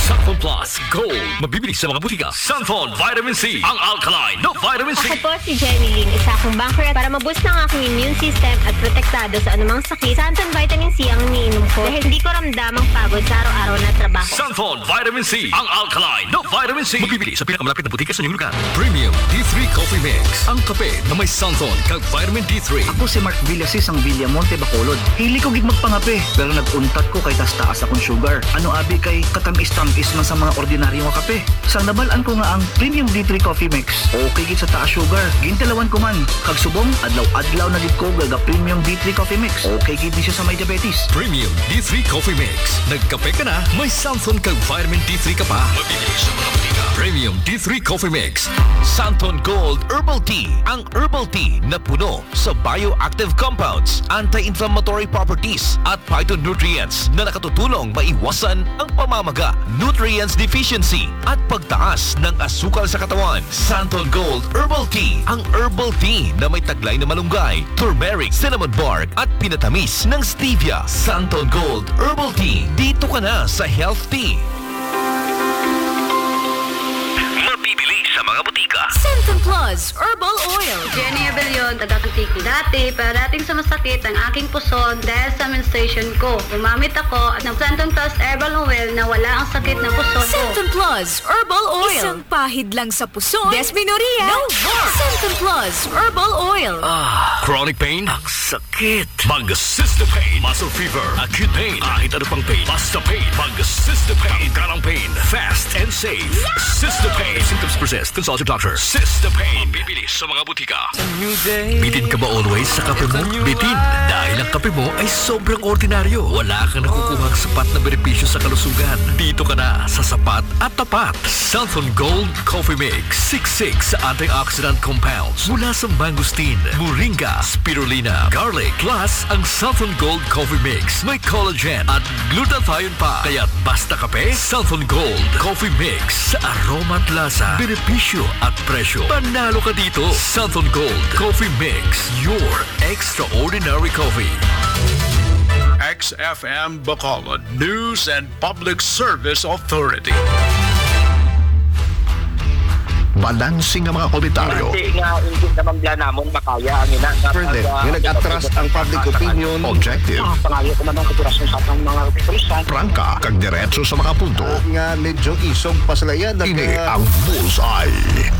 Sunfone Plus Gold. Mabibili sa mga butika. Sunfone Vitamin C. Ang alkaline no vitamin C. Ako po si Jenny Lynn, isa akong banker para maboost ng aking immune system at protektado sa anumang sakit. Sunfone Vitamin C ang iniinom ko dahil hindi ko ramdamang pagod sa araw-araw na trabaho. Sunfone Vitamin C. Ang alkaline no vitamin C. Mabibili sa pinakamalapit na butika sa inyong lugar. Premium D3 Coffee Mix. Ang kape na may Sunfone kag vitamin D3. Ako si Mark Villasis ang Villamonte Bacolod. Hili ko gid magpangape pero naguntat ko kay taas akong sugar. Ano abi kay katamis-tamis man sa mga ordinaryo nga kape. Sang nabalaan ko nga ang Premium D3 Coffee Mix. Okay gid sa taas sugar. Gintalawan ko man kag subong adlaw-adlaw na gid ko gaga Premium D3 Coffee Mix. Okay gid di siya sa may diabetes. Premium D3 Coffee Mix. Nagkape ka na, may Sunfone kag vitamin D3 ka pa. Mabibili sa mga butika. Premium D3 Coffee Mix. Santon Gold Herbal Tea. Ang herbal tea na puno sa bioactive compounds, anti-inflammatory properties at phytonutrients na nakatutulong maiwasan ang pamamaga, nutrients deficiency at pagtaas ng asukal sa katawan. Santon Gold Herbal Tea. Ang herbal tea na may taglay na malunggay, turmeric, cinnamon bark at pinatamis ng stevia. Santon Gold Herbal Tea. Dito ka na sa Health Tea. Mabibili sa mga butika. Centum Plus Herbal Oil. Jenny Abellion, taga-Kutiki. Dati, dating sa masakit ang aking puson dahil sa menstruation ko. Gumamit ako ng Centum Plus Herbal Oil na wala ang sakit ng puson ko. Centum Plus Herbal Oil. Isang pahid lang sa puson. Desminuria. No more. Centum Plus Herbal Oil. Chronic pain? Ang sakit. Mag-Cystopain. Muscle fever. Acute pain. Kahit ano pang pain. Basta pain. Mag-Cystopain. Tanggalang pain. Fast and safe. Cystopain. Symptoms persist. Consult your doctor. Cystopain. Bibili sa mga butika. Bitin ka ba always sa kape mo? Bitin. Dahil ang kape mo ay sobrang ordinaryo. Wala kang nakukuhang sapat na benepisyo sa kalusugan. Dito ka na sa sapat at tapat. Sunfone Gold Coffee Mix. 66 antioxidant compounds mula sa mangosteen, moringa, spirulina, garlic. Plus, ang Sunfone Gold Coffee Mix may collagen at glutathione pa. Kaya basta kape, Sunfone Gold Coffee Mix. Sa aroma at lasa, benepisyo at presyo. Panalo ka dito. Sunfone Gold Coffee Mix. Your extraordinary coffee. XFM Bacolod News and Public Service Authority. Balansing ang mga komentaryo. Hindi nga hindi naman bla namon makaya ang ina. Further, nga nag-atras ang public opinion. Objective. Pangayo ko naman kuturasan sa atong mga opisyal. Prangka, kag diretso sa mga punto. Nga medyo isog pasalayan. Ini ang Bullseye.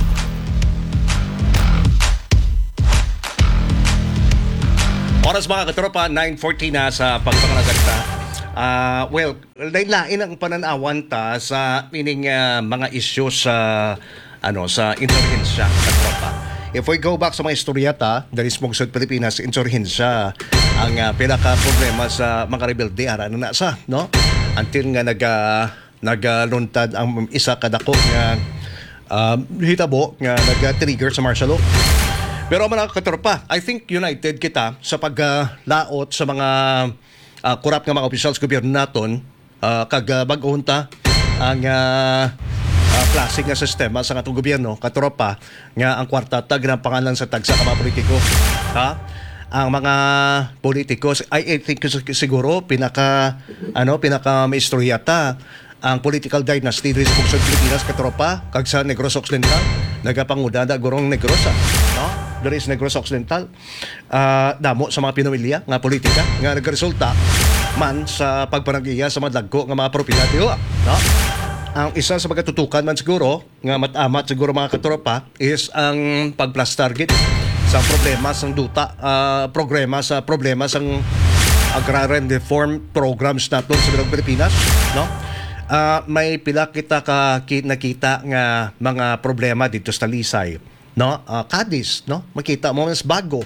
Oras mga katropa, 9:40 na sa pagpanganagagta. Well, lain ang pananawan ta sa meaning mga issues sa sa insurhensya katropa. If we go back sa mga istorya ta, dari Smugsod Pilipinas, insurhensya ang pinaka problema sa mga rebelde ara na sa, no? Until nga nagaluntad ang isa kadako nga hitabo nga nag-trigger sa martial law. Pero mga katropa, I think united kita sa paglaot sa mga korap nga mga opisyal sa gobyerno naton kag bag-ohon ta ang klase nga sistema sa atong gobyerno, katropa, nga ang kwarta tag ng pangalan sa tagsa ka mga politiko. Ha? Ang mga politiko, I think siguro pinaka may istorya ta ang political dynasty dito sa Smugsod Pilipinas, katropa, kag sa Negros Occidental, nagapangudada gurong Negrosa, no? There is Negros Occidental. Damo sa mga pinamilya nga politika nga nagresulta man sa pagpanagiya sa mga dagko nga mga propiedad, no? Ang isa sa mga tutukan man siguro nga matamat siguro mga katropa is ang pag-plus-target sa problema sang duta, problema sa agrarian reform programs naton sa Pilipinas, no? May pila kita nakita nga mga problema dito sa Talisay, no? Cadiz, no? Makita mo mas bago,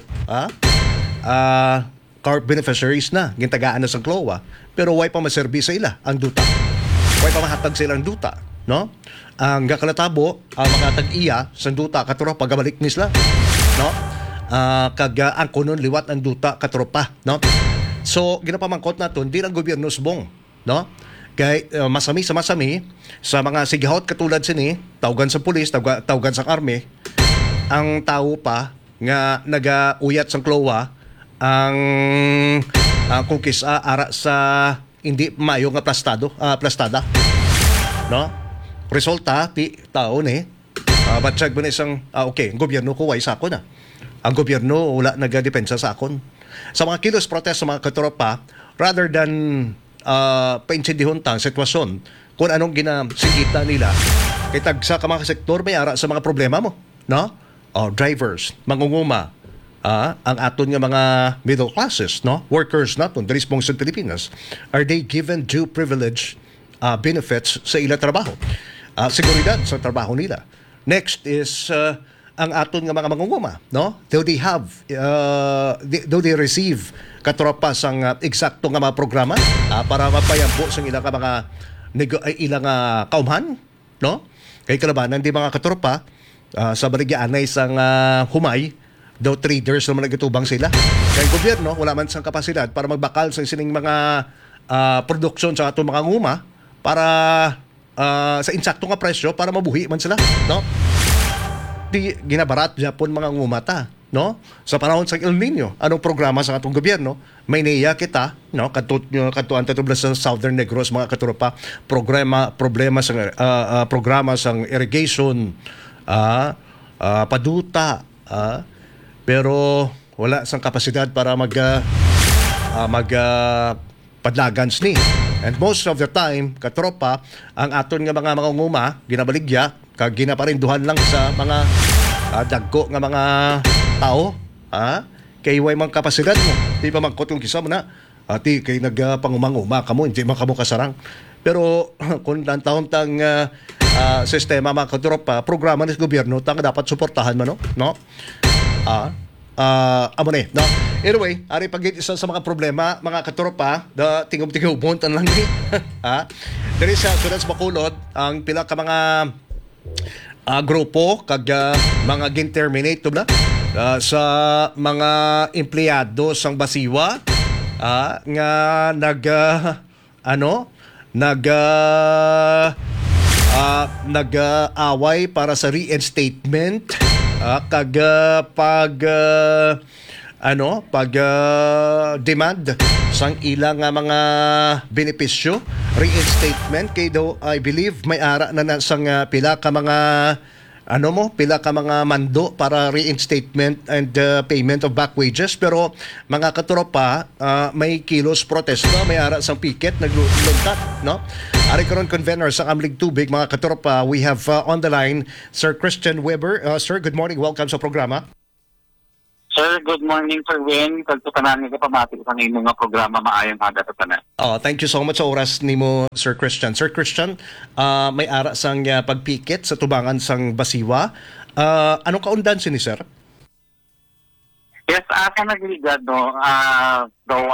car beneficiaries na gintagaan na sa CLOA, pero way pa maserbi sa ila ang duta, way pa mahatag sila ang duta, no? Ang gakalatabo ang mga tag-iya sa duta katropa pagabalik nisla, no? Kag ang kunon liwat ang duta katropa, no? So ginapamangkot naton di lang gobyerno subong, no? Kay masami sa mga sigihot katulad sini, tawgan sa pulis, tawgan sa army, ang tao pa nga nagauyat sa CLOA ang kukis ara sa hindi mayo nga plastada, no? Resulta, taon batsag mo na isang, okay, ang gobyerno ko, sa ako na. Ang gobyerno, wala nagadepensa sa akon. Sa mga kilos protest sa mga katropa, rather than paintsindihon tang sitwasyon, kung anong ginasigita nila, kay tagsa ka mga sektor, may ara sa mga problema mo, no? Drivers, mangunguma, ang aton nga mga middle classes, no? Workers naton, diri sa Pilipinas, are they given due privilege benefits sa ila trabaho? Seguridad sa trabaho nila. Next is ang aton nga mga mangunguma, no? Do they receive katropa sang eksakto nga mga programa para mapayampo sa ilang mga ilang kaumhan, no? Kay kalabanan di mga katropa sa baligyaanay sang humay, daw traders naman nagitubang sila. Kay gobyerno wala man sang kapasidad para magbakal sa sining mga produksyon sa atong mga nguma para sa insakto nga presyo para mabuhi man sila, no? Di ginabarat Japon mga ngumata, no? Sa panahon sa El Nino, anong programa sa atong gobyerno? May niya kita, no? Katuan tatublas sa Southern Negros mga katropa, problema sang irrigation, paduta, pero wala sang kapasidad para padlagans ni. And most of the time, katropa, ang aton nga mga mangunguma, ginabaligya, kag ginaparinduhan lang sa mga dagko nga mga tao, kay way mang kapasidad mo. Di pa magkot yung kisa mo na, ti kay nagpangumanguma ka mo, hindi man ka mo kasarang. Pero kung ang taon-tang sistema mga katropa, programa ng gobyerno, tang dapat suportahan mo, no? Amo na no? Anyway, ari pag isa sa mga problema, mga katropa, tingog-tingog tan lang ni. Diri sa Sudas Bacolod, ang pila ka mga grupo kag mga gin-terminate na sa mga empleyado sang Basiwa nga nag-away para sa reinstatement demand sang ilang mga benepisyo, reinstatement kay daw I believe may ara na sang pila ka mga mando para reinstatement and payment of back wages, pero mga katropa may kilos protesta, may ara sang piket nagluntat, no? Ari karon convener sa Amlig Tubig mga katropa, we have on the line Sir Christian Weber. Sir, good morning, welcome sa programa. Sir, good morning, Sir Win. Kagtukanan ni kapamati sa inyong mga programa maayong aga sa tanan. Thank you so much sa oras nimo, Sir Christian. Sir Christian, may ara sang pagpikit sa tubangan sang Basiwa. Anong kaundan ni Sir? Yes, asa nagligad, no? Daw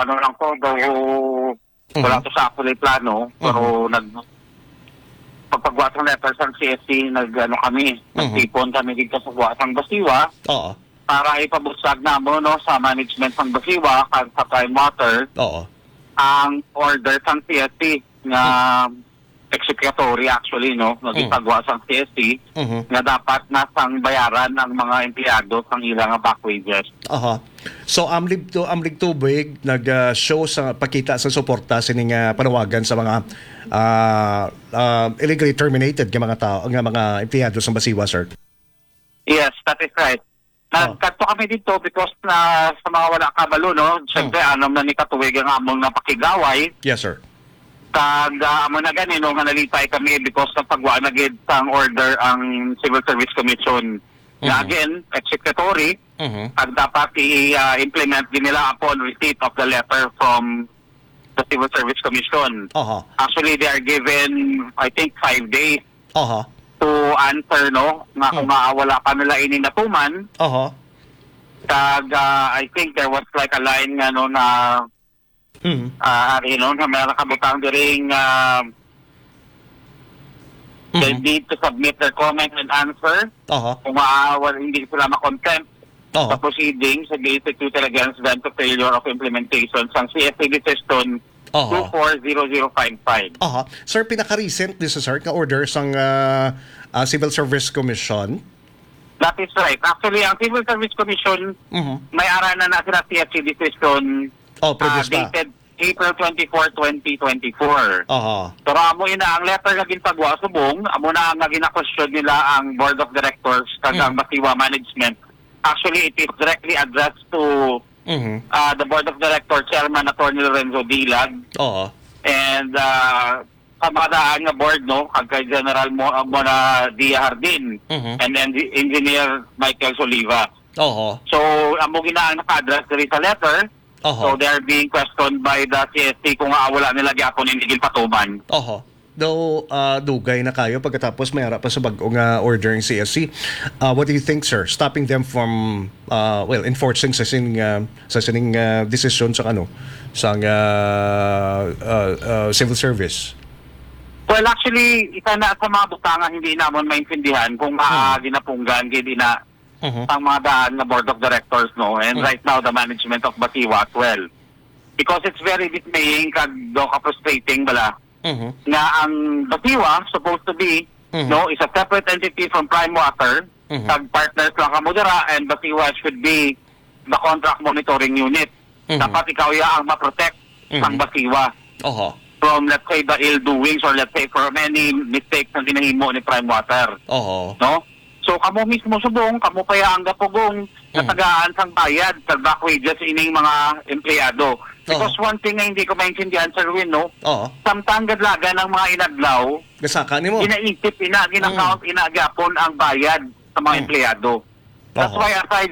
wala to sa ako plano, pero pagpagwatang letter sa CSC, nagtipon kami dito sa buwatang Basiwa. Oo. Para ipabusag na mo, no, sa management ng Basiwa kag sa prime water. Oo. Ang order ng CSC nga executory actually, no, nagipagwa sa CSC nga dapat nasang bayaran ang mga empleyado sang ilang back wages. So Amlig Tubig nag-show sa pakita sa suporta sining panawagan sa mga illegally terminated nga mga tao, nga mga empleyado sa Basiwa, sir. Yes, that is right. Nagkadto kami dito because na sa mga wala kabalo, no, siyempre anom na ni katuwig ang among napakigaway. Yes, sir. Kag amo na gani no nga nalipay kami because sa pagwa na gid sang order ang Civil Service Commission. Again, executory, at dapat i-implement din nila upon receipt of the letter from the Civil Service Commission. Actually, they are given, I think, 5 days to answer, no? Nga kung wala pa nila ininatuman. Kag, I think there was like a line nga, no, na na may nakabutang during they need to submit their comment and answer. Kung hindi sila makontempt sa proceedings, they executed against them to failure of implementation sang CSA decision 240055. Sir, pinaka-recent this is sir, ka-order sang Civil Service Commission. That is right. Actually, ang Civil Service Commission may aranan na sila CSA decision dated April 24, 2024. Oho. So amo ina ang letter nga ginpagwa subong, amo na ang gina-question nila ang board of directors kag ang Basiwa management. Actually, it is directly addressed to the board of directors chairman Attorney Lorenzo Dilag Oho. and kamadaan nga board no kag General Mona Dia Hardin and then the engineer Michael Soliva. Oho. So amo ginaang naka-address diri sa letter. Oho. So they're being questioned by the CST kung wala nila gyapon inigil patuman. Oho. Though dugay na kayo pagkatapos may harap pa sa bagong order ng CSC. What do you think, sir? Stopping them from enforcing sa sining decision sa civil service. Well, actually, isa na sa mga butangan hindi namon maintindihan kung ginapunggan gid ina ang mga daan na board of directors no and right now the management of Basiwa as well. Because it's very dismaying kag do ka frustrating bala. Na ang Basiwa supposed to be no is a separate entity from Prime Water. Kag partners lang kamo dira and Basiwa should be the contract monitoring unit. Dapat ikaw ya ang ma-protect ang Basiwa. Oho. From let's say the ill doings or let's say from any mistakes na ginahimo ni Prime Water. Oho. No? So kamo mismo subong, kamo kaya ang gapugong natagaan sang bayad sa back wages ining mga empleyado. Because one thing na hindi ko maintindihan, Sir Win, no? Samtang gadlaga ng mga inadlaw, gasaka nimo. Ginaisip ginakount inagapon ang bayad sa mga empleyado. That's why aside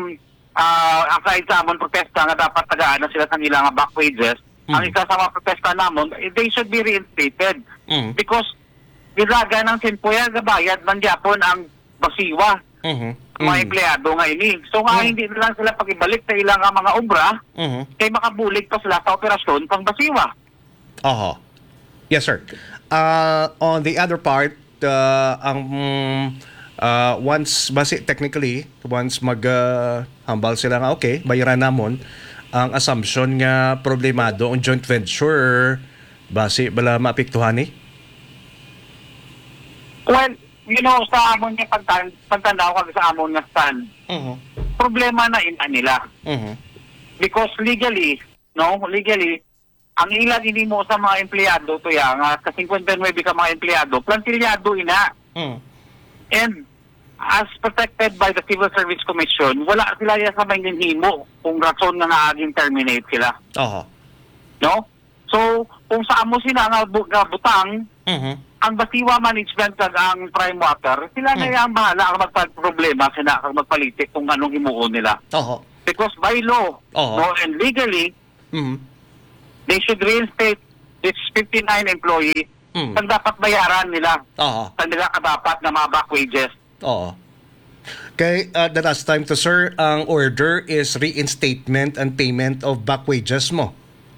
sa amon protesta nga dapat tagaan na sila sa ilang back wages, ang isa sa mga protesta namon, they should be reinstated. Because gilaga ng sinpuya gabayad man gyapon ang Basiwa. Mga empleyado nga ini. So nga hindi na lang sila pag-ibalik sa ilang mga obra kay makabulig pa sila sa operasyon pang Basiwa. Oho. Yes, sir. On the other part, once hambal sila nga okay, bayaran namon, ang assumption nga problemado ang joint venture base bala maapektuhan ni? Well, you know, sa amon nga pagtanaw kag sa amon nga stand, problema na ina nila. Because legally, ang ilag ini mo sa mga empleyado to ya nga sa 59 ka mga empleyado, plantilyado ina. And as protected by the Civil Service Commission, wala sila sa mainhinhimo kung rason nga naaging terminate sila. No? So, kung sa amo sila nga butang, ang Basiwa management kag ang Prime Water, sila na yung bahala ang magpa-problema, sila ang magpalitik kung anong himuon nila. Because by law, no, and legally, they should reinstate this 59 employee pag dapat bayaran nila sa nila kadapat na mga back wages. Okay, the last time to sir, ang order is reinstatement and payment of back wages mo.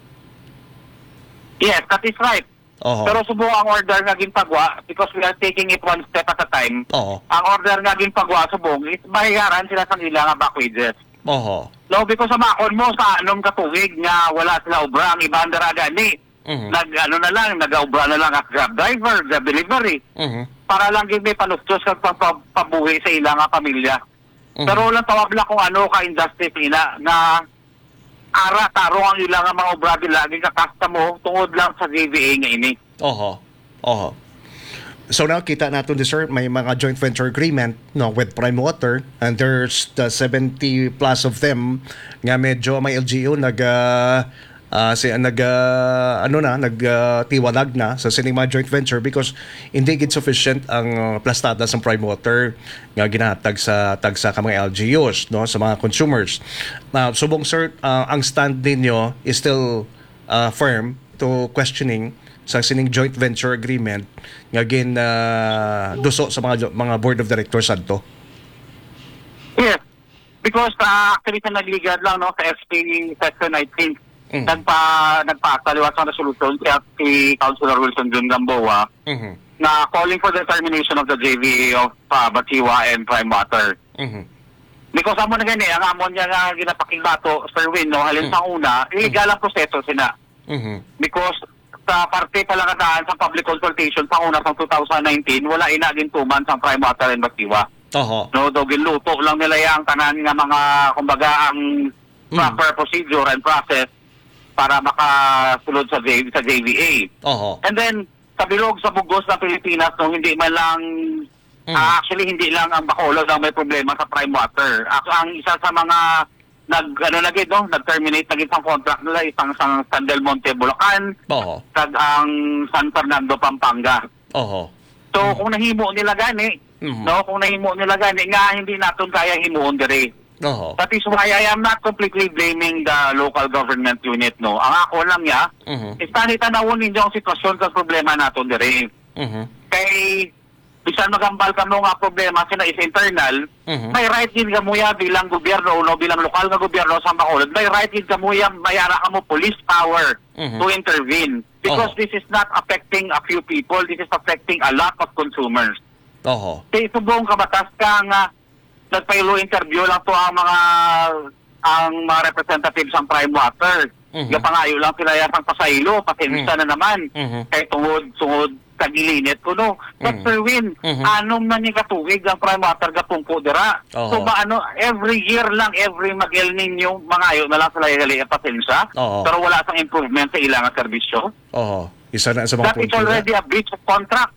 Yes, that is right. Pero subo ang order nga ginpagwa because we are taking it one step at a time. Ang order nga ginpagwa subong is bayaran sila sa ilang back wages. No, because sa makon mo sa anong katuig nga wala sila obra ang ibang daraga ni. Nag-obra na lang as grab driver, grab delivery. Para lang gid may panustos kag pabuhi sa ilang pamilya. Pero lang tawag lang kung ano ka injustice ina na ara taro ang ilang mga obra lagi kakasta mo tungod lang sa GVA nga ini. So now kita natin sir, may mga joint venture agreement with Prime Water and there's the 70 plus of them nga medyo may LGU nagtiwalag na sa sining mga joint venture because hindi gid sufficient ang plastada sa Prime Water nga ginahatag sa tagsa ka mga LGUs sa mga consumers. Subong sir, ang stand ninyo is still firm to questioning sa sining joint venture agreement nga duso sa mga board of directors adto. Yes, because actually sa nagligad lang sa SP Section 19 nagpataliwas ng resolution si Councilor Wilson Jun Gamboa na calling for the termination of the JVA of Basiwa and Prime Water. Because amo na gani, ang amon niya nga ginapakingbato, Sir Win, halin sa una, illegal ang proseso sina. Because sa parte pala kataan sa public consultation sa una sa 2019, wala inagintuman sa Prime Water and Basiwa. Giluto lang nila yung tanan nga mga, kumbaga, ang proper procedure and process para makasulod sa JVA. Oho. And then, sa bilog sa bugos ng Pilipinas, no, hindi man lang, actually hindi lang ang Bacolod ang may problema sa prime water. Ang isa sa mga nag-terminate na isang contract nila, isang San Del Monte, Bulacan, Oho. kag ang San Fernando, Pampanga. Oho. So, kung nahimo nila gani, kung nahimo nila gani, nga hindi natin kaya himuon dire. Oho. That is why I am not completely blaming the local government unit, no. Ang ako lang is tanawon ninyo ang sitwasyon sa problema natin dire. Kay, bisan magambal ka mo nga problema, sina is internal, may right din ka mo ya bilang gobyerno, no, bilang lokal nga gobyerno sa Bacolod, may right din ka mo ya, mayara ka mo police power to intervene. Because this is not affecting a few people, this is affecting a lot of consumers. Oho. Kaya ito buong kabatas ka nga, nagpailo interview lang to ang mga representatives ng Prime Water. Gapangayo lang sila yasang pasaylo, pasinisa na naman. Kaya tungod kagilinit ko, no. But Sir Win, anong man yung katugig ang Prime Water gapungko dira? So every year lang, every mag-El Nino, mangayo na lang sila yung pasinsa. Pero wala sang improvement sa ilang serbisyo. Oho. Isa na sa mga That is already a breach of contract.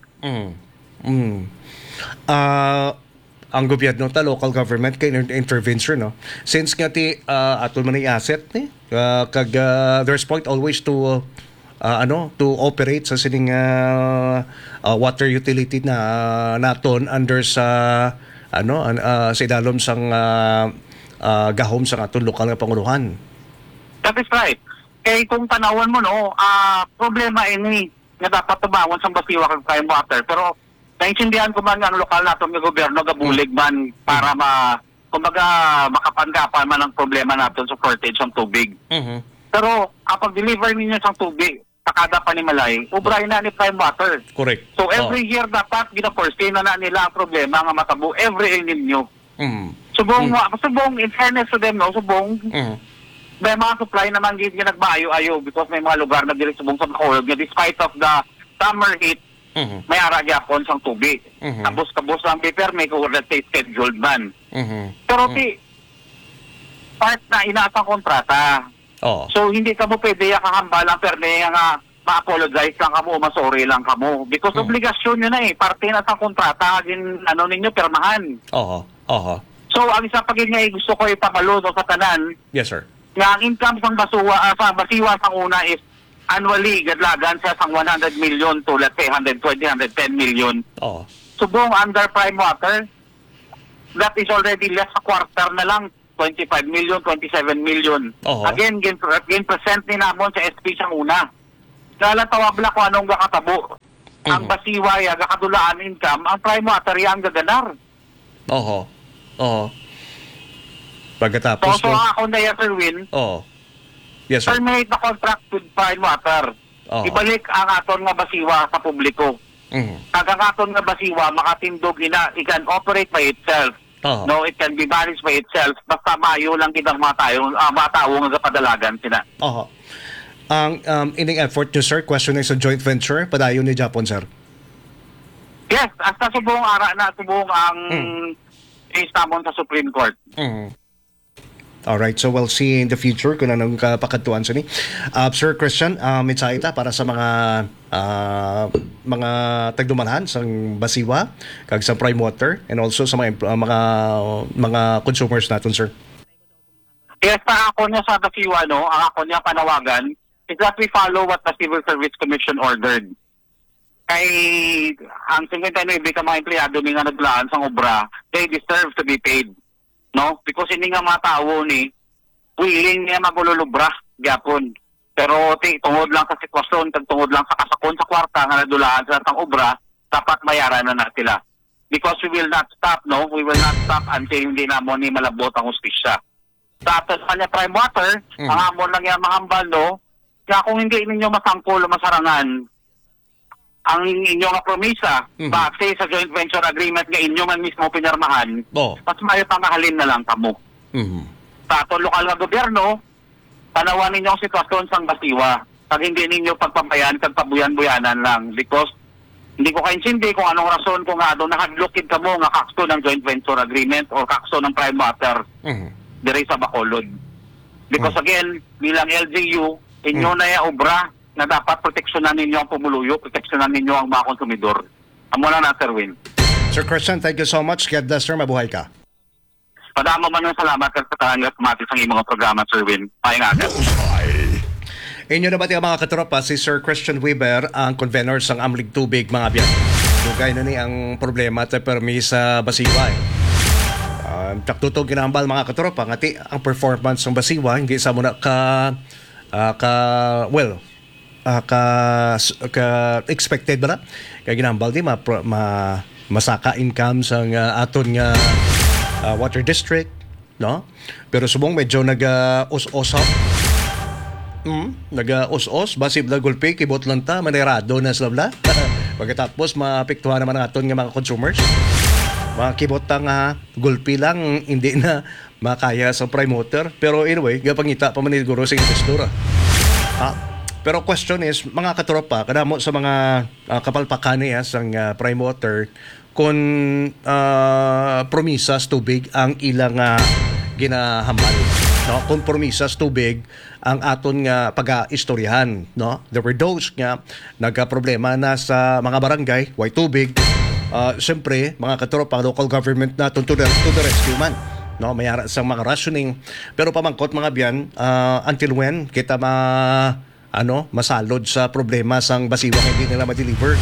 Ang gobyerno ta local government kay intervention, no, since nga ti atol man asset ni kag there's point always to to operate sa sining water utility na naton under sa sa idalom sang gahom sa aton lokal nga panguluhan. That is right. Kay kung tanawan mo, no, problema ini nga dapat tumawon sa basiwa kag Prime Water, pero naintindihan ko man ang lokal natin ng gobyerno gabulig man para makapanggapan man ang problema natin sa shortage ng tubig. Pero ang pag-deliver ninyo sa tubig sa kada panimalay, ubray na ni Prime Water. Correct. So every year dapat gina-foresee na nila ang problema nga matabo every El Nino. Subong in fairness to them, no, subong may mga supply naman gid nga nagmaayo-ayo because may mga lugar na dili subong sa Bacolod nga despite of the summer heat, may ara gyapon sang tubig. Kabos lang may kung let's say scheduled man. Pero part na inaasang kontrata. So hindi ka mo pwede kahambalang perne nga ma-apologize lang kamo o masorry lang kamo. Because obligasyon nyo na parte na sa kontrata din ninyo permahan. So ang isa pagin nga gusto ko ipamalo sa tanan. Yes, sir. Nga ang income sang basiwa sang una is annually gadlagan sa sang 100 million to let's say 120, 110 million. Subong under Prime Water, that is already less a quarter na lang, 25 million, 27 million. Again, gain present ni namon sa SP sang una. Nalatawabla ko anong gakatabo. Ang basiwa ya gakadulaan income, ang Prime Water ya ang gaganar. Pagkatapos so ako na yan, Sir Win. Yes, sir. Terminate the contract with Prime Water. Ibalik ang aton nga basiwa sa publiko. Ang aton nga basiwa makatindog ina, it can operate by itself. No, it can be managed by itself. Basta mayo lang kitang mga tao nga padalagan sila. Ang ining effort nyo, sir, question sa joint venture, padayon ni Japon, sir? Yes, hasta subong ang case namon sa Supreme Court. Alright, so we'll see in the future kung anong kapakatuan sa ni. Sir Christian, mitsaita para sa mga tagdumanhan sa basiwa, kag sa Prime Water, and also sa mga consumers natin, sir. Yes, pa ako niya sa basiwa, no, ang ako niya panawagan is that we follow what the Civil Service Commission ordered. Kay ang 59 ka mga empleyado ni nga naglaan sa obra, they deserve to be paid. No? Because hindi nga mga tao ni willing niya magululubra gyapon. Pero tungod lang sa sitwasyon, tungod lang sa kasakon sa kwarta nga nadulaan sa tang obra, dapat bayaran na sila. Because we will not stop, no? We will not stop until hindi na mo ni malabot ang hustisya. Sa ato sa kanya Prime Water, ang amon lang yan mahambal, no? Kaya kung hindi ninyo masangkol o masarangan ang inyong promisa, base sa joint venture agreement nga inyo man mismo pinirmahan, mas mayo pamahalin na lang kamo. Sa ato lokal na gobyerno, tanawan ninyo ang sitwasyon sang basiwa. Pag hindi ninyo pagpapayan, pagpabuyan-buyanan lang. Because hindi ko kaintindi kung anong rason kung nga doon nakadlokid ka mo nga kakso ng joint venture agreement o kakso ng Prime Water dire sa Bacolod. Because again, bilang LGU, inyo na yung obra na dapat proteksyonan ninyo ang pumuluyo, proteksyonan ninyo ang mga konsumidor. Amo na na, Sir Win. Sir Christian, thank you so much. God bless, sir. Mabuhay ka. Padamo man ng salamat sa katangat matis ang imong programa, Sir Win. Paingagan. Inyo na ba tiyo mga katropa, si Sir Christian Weber, ang convener ng Amlig Tubig, mga biyan. Dugay na ni ang problema at permi sa Basiwa. Taktutong kinahambal mga katropa, ngati ang performance ng Basiwa, hindi sa muna ka expected ba na? Kaya ginambal di masaka income sa aton nga water district, no? Pero subong medyo nag-us-usap. Nag-us-us, basib na gulpi, kibot lang ta, manirado na sila. Pagkatapos, mapiktuhan naman ang aton nga mga consumers. Mga kibot ang gulpi lang, hindi na makaya sa prime water. Pero anyway, gapangita pa maniguro sa investora. Pero question is, mga katropa, kadamo sa mga kapalpakan niya sa prime water, kung promisas tubig ang ilang ginahambal. No? Kung promisas tubig ang aton nga pag-istoryahan. No? There were those nga nagka-problema na sa mga barangay, why tubig. Siyempre, mga katropa, local government natin to the rescue man. No? Mayara sa mga rationing. Pero pamangkot mga biyan, until when kita masalod sa problema sang Basiwang hindi nila ma-deliver.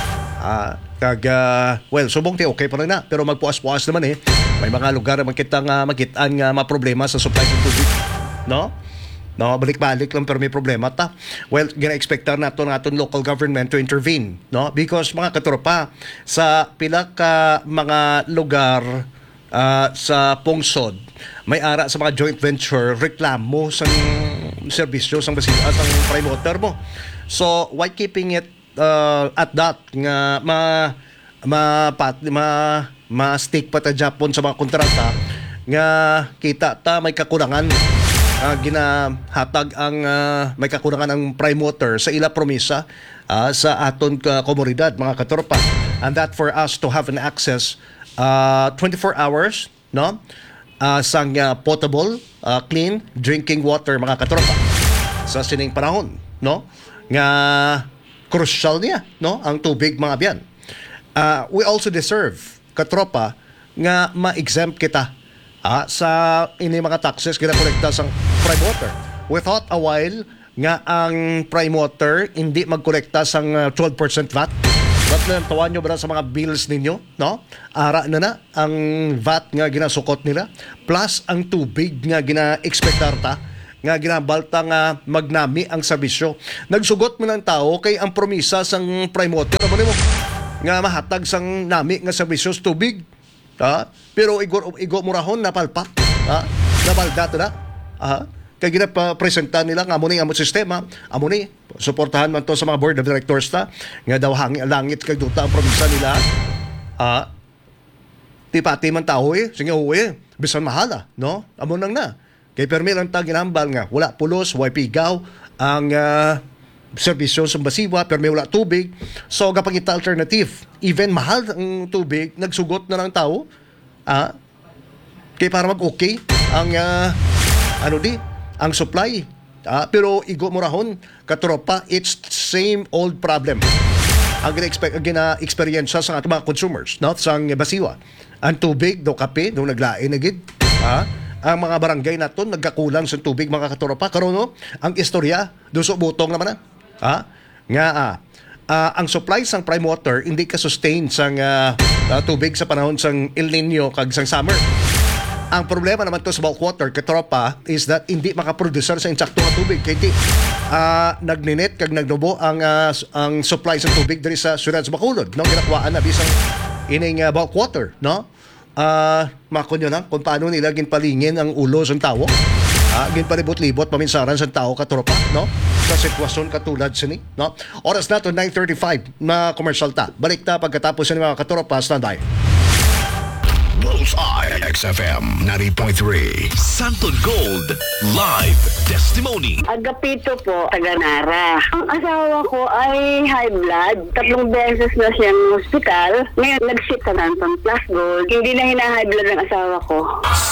Subong ti okay pa rin na, pero magpuas-puas naman may mga lugar na makitang magitaan nga maproblema sa supply ng tubig, no? Balik-balik lang pero may problema ta. Gina-expectar nato naton local government to intervene, no? Because mga katropa, sa pila ka mga lugar sa Pungsod, may ara sa mga joint venture reklamo sa serbisyo sang Basiwa sang prime water mo. So why keeping it at that nga ma-stick pa ta Japon sa mga kontrata nga kita ta may kakurangan ginahatag ang may kakurangan ang prime water sa ila promisa sa aton komunidad mga katropa, and that for us to have an access 24 hours, no, sang potable clean drinking water mga katropa sa sining panahon, no, nga crucial niya, no, ang tubig mga biyan. We also deserve, katropa, nga ma-exempt kita sa ini mga taxes kina-kolekta sa prime water. We thought a while nga ang prime water hindi magkolekta sang 12% VAT. But tawan nyo ba sa mga bills ninyo, no? Ara na ang VAT nga ginasukot nila plus ang tubig nga gina-expectar ta nga ginabalta nga magnami ang serbisyo. Nagsugot mo ng tao kay ang promisa sang prime water mo nga mahatag sang nami nga serbisyo sa tubig. Pero igo murahon napalpak. Nabalda to na. Kay ginapresenta nila nga amo ni among sistema, amo ni suportahan man to sa mga board of directors ta nga daw hangi langit kay duta ang promisa nila. Tipati man tao sige bisan mahala, no? Amo nang na. Kay permi lang ta ginambal nga wala pulos, way pigaw ang serbisyo sa Basiwa, permi wala tubig. So gapangita alternative, even mahal ang tubig, nagsugot na ng tao. Kay para mag-okay ang ang supply. Pero igo morahon katropa, it's same old problem. Ang gina-experience sa ating mga consumers, no, sa Basiwa. Ang tubig do kape do naglain na gid. Ang mga barangay naton nagkakulang sa tubig mga katropa karon no, ang istorya duso butong naman ang supply sang prime water hindi ka sustain sang tubig sa panahon sang El Nino kag sang summer. Ang problema naman to sa bulk water katropa is that hindi makaproducer sa insakto nga tubig kay nagninit kag nagnubo ang supply sa tubig diri sa siyudad sa Bacolod, no, ginakuhaan na bisang ining bulk water, no. Makonyo na kung paano nila ginpalingin ang ulo sa tao, ginpalibot-libot paminsaran sa tao katropa, no, sa sitwasyon katulad sini, no. Oras na to 9:35 na commercial ta. Balik ta pagkatapos sa mga katropa. Standby. Bullseye XFM 90.3 Santon Gold Live Testimony. Agapito po, taga Nara. Ang asawa ko ay high blood. 3 beses na siyang hospital. Ngayon, nag-sit sa Santon Plus Gold. Hindi na hina-high blood ang asawa ko.